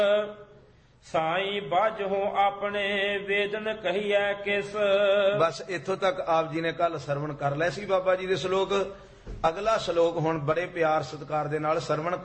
ਸਾਈ ਬਾਝੋ ਆਪਣੇ ਵੇਦਨ ਕਹੀਐ ਕਿਸ। ਬਸ ਇੱਥੋਂ ਤੱਕ ਆਪ ਜੀ ਨੇ ਕੱਲ ਸਰਵਣ ਕਰ ਲਏ ਸੀ ਬਾਬਾ ਜੀ ਦੇ ਸ਼ਲੋਕ। ਅਗਲਾ ਸ਼ਲੋਕ ਹੁਣ ਬੜੇ ਪਿਆਰ ਸਤਿਕਾਰ ਦੇ ਨਾਲ ਸਰਵਣ